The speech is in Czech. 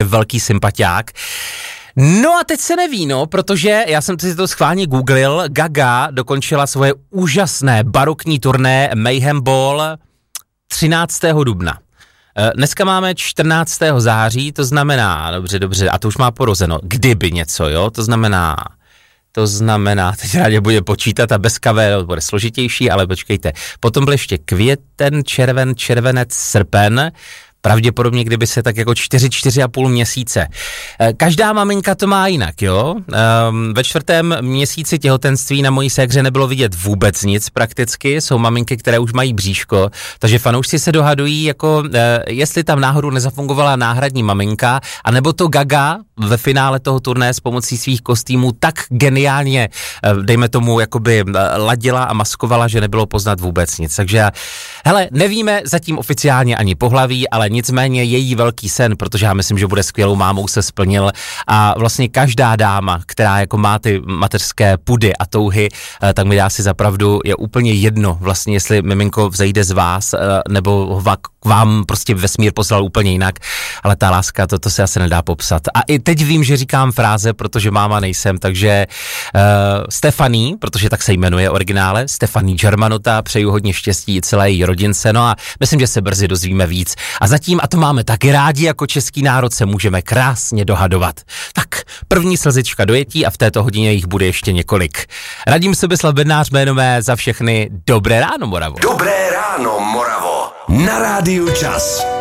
velký sympatiák. No a teď se neví, protože já jsem si to schválně googlil, Gaga dokončila svoje úžasné barokní turné Mayhem Ball 13. dubna. Dneska máme 14. září, to znamená, dobře, a to už má porozeno, kdyby něco, jo, to znamená, teď rádi bude počítat a bez kavel bude složitější, ale počkejte, potom byl ještě květen, červenec, srpen, pravděpodobně kdyby se tak jako 4,5 měsíce. Každá maminka to má jinak, jo. Ve 4. měsíci těhotenství na mojí ségře nebylo vidět vůbec nic prakticky, jsou maminky, které už mají bříško, takže fanoušci se dohadují, jako jestli tam náhodou nezafungovala náhradní maminka, anebo to Gaga ve finále toho turné s pomocí svých kostýmů tak geniálně, dejme tomu, jakoby ladila a maskovala, že nebylo poznat vůbec nic. Takže, hele, nevíme zatím oficiálně ani pohlaví, ale nicméně její velký sen, protože já myslím, že bude skvělou mámou, se splnil a vlastně každá dáma, která jako má ty mateřské pudy a touhy, tak mi dá si zapravdu, je úplně jedno vlastně, jestli miminko vzejde z vás, nebo k vám prostě vesmír poslal úplně jinak, ale ta láska, to se asi nedá popsat. A i teď vím, že říkám fráze, protože máma nejsem, takže Stephanie, protože tak se jmenuje originále, Stephanie Germanotta, přeju hodně štěstí i celé její rodince, no a myslím, že se brzy dozvíme víc. A zatím, a to máme taky rádi, jako český národ se můžeme krásně dohadovat. Tak, první slzička dojetí a v této hodině jich bude ještě několik. Radím Sobislav Bednář, jméno mé za všechny. Dobré ráno, Moravo. Dobré ráno, Moravo. Na rádiu Čas.